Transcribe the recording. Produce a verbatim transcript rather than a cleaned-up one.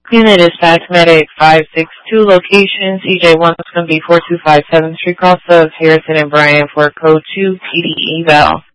Unit Dispatch Medic five six two, location C J one is going to be four two five seventh Street, cross of Harrison and Bryant for code two P D eval.